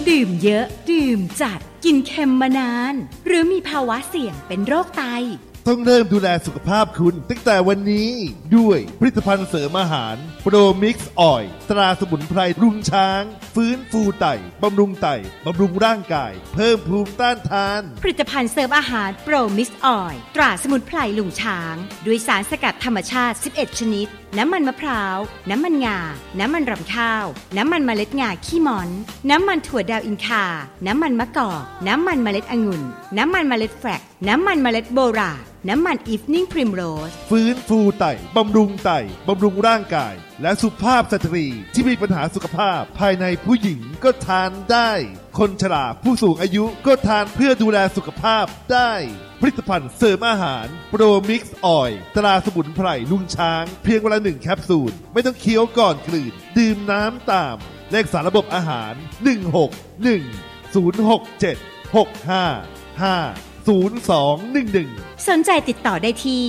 ดื่มเยอะดื่มจัดกินเค็มมานานหรือมีภาวะเสี่ยงเป็นโรคไตต้องเริ่มดูแลสุขภาพคุณตั้งแต่วันนี้ด้วยผลิตภัณฑ์เสริมอาหารโปรมิกซ์ออยล์ตราสมุนไพรลุงช้างฟื้นฟูไตบำรุงไตบำรุงร่างกายเพิ่มภูมิต้านทานผลิตภัณฑ์เสริมอาหารโปรมิกซ์ออยล์ตราสมุนไพรลุงช้างด้วยสารสกัดธรรมชาติ11ชนิดน้ำมันมะพร้าวน้ำมันงาน้ำมันรำข้าวน้ำมันเมล็ดงาขี้ม้อนน้ำมันถั่วดาวอินคาน้ำมันมะกอกน้ำมันเมล็ดองุ่นน้ำมันเมล็ดแฟลกน้ำมันเมล็ดโบราน้ำมันอีฟนิ่งพริมโรสฟื้นฟูไตบำรุงไตบำรุงร่างกายและสุขภาพสตรีที่มีปัญหาสุขภาพภายในผู้หญิงก็ทานได้คนชราผู้สูงอายุก็ทานเพื่อดูแลสุขภาพได้ผลิตภัณฑ์เสริมอาหารโปรมิกซ์ออยล์ตราสมุนไพรลุงช้างเพียงวันละ1แคปซูลไม่ต้องเคี้ยวก่อนกลืนดื่มน้ำตามเลขสารระบบอาหาร161-067-65-5211 สนใจติดต่อได้ที่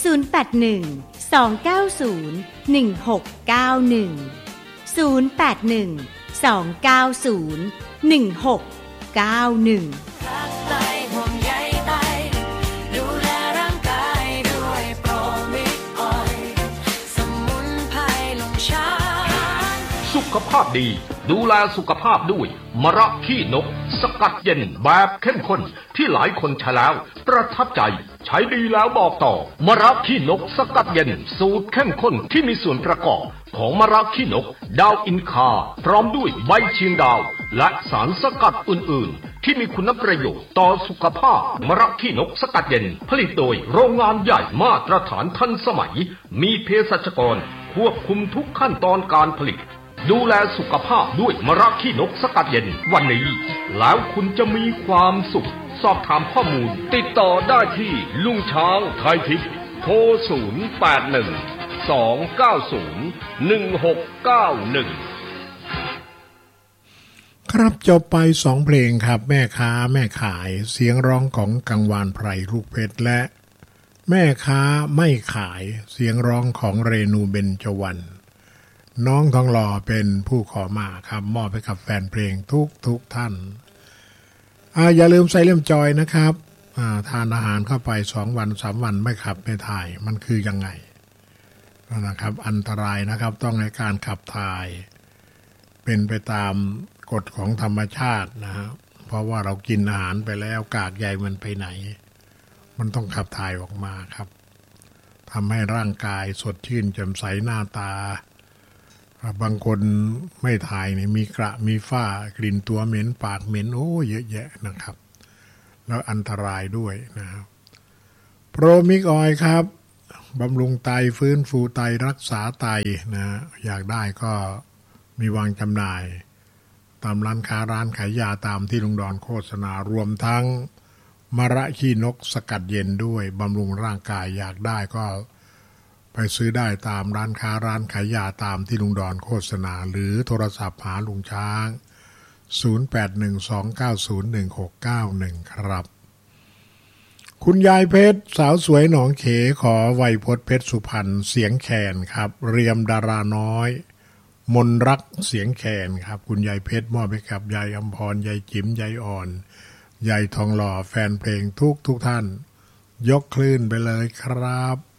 สุขภาพดีดูแลสุขภาพด้วยมะระขี้นกสกัดเย็นแบบเข้มข้นที่หลายคนใช้แล้วประทับใจใช้ดีแล้วบอกต่อมะระขี้นกสกัดเย็นสูตรเข้มข้นที่มีส่วนประกอบของมะระขี้นกดาวอินคาพร้อมด้วยใบเชียงดาวและสารสกัดอื่นๆที่มีคุณประโยชน์ต่อสุขภาพมะระขี้นกสกัดเย็นผลิตโดยโรงงานใหญ่มาตรฐานทันสมัยมีเภสัชกรควบคุมทุกขั้นตอนการผลิตดูแลสุขภาพด้วยมะระขี้นกสกัดเย็นวันนี้แล้วคุณจะมีความสุขสอบถามข้อมูลติดต่อได้ที่ลุงช้างไทยทิพย์โทร 081-290-1691ครับจบไป2เพลงครับแม่ค้าแม่ขายเสียงร้องของกังวานไพรลูกเพชรและแม่ค้าไม่ขายเสียงร้องของเรนูเบญจวรรณน้องทองหล่อเป็นผู้ขอมาครับมอบให้กับแฟนเพลงทุกท่านอย่าลืมใส่เล่มจอยนะครับทานอาหารเข้าไป2วัน3วันไม่ขับไม่ถ่ายมันคือยังไงนะครับอันตรายนะครับต้องในการขับถ่ายเป็นไปตามกฎของธรรมชาตินะฮะเพราะว่าเรากินอาหารไปแล้วกากใยมันไปไหนมันต้องขับถ่ายออกมาครับทำให้ร่างกายสดชื่นแจ่มใสหน้าตาบางคนไม่ถ่ายเนี่ยมีกระมีฝ้ากลิ่นตัวเหม็นปากเหม็นโอ้เยอะแยะนะครับแล้วอันตรายด้วยนะครับโปรมิกออยล์ครับบำรุงไตฟื้นฟูไตรักษาไตนะอยากได้ก็มีวางจำหน่ายตามร้านค้าร้านขายยาตามที่ลุงดอนโฆษณารวมทั้งมะระขี้นกสกัดเย็นด้วยบำรุงร่างกายอยากได้ก็ไปซื้อได้ตามร้านค้าร้านขายยาตามที่ลุงดอนโฆษณาหรือโทรศัพท์หาลุงช้าง0812901691ครับคุณยายเพชรสาวสวยหนองเขขอไวยพจน์เพชรสุพรรณเสียงแคนครับเรียมดาราน้อยมนรักเสียงแคนครับคุณยายเพชรมอบให้กับยายอำพรยายจิ๋มยายอ่อนยายทองหล่อแฟนเพลงทุกท่านยกคลื่นไปเลยครับ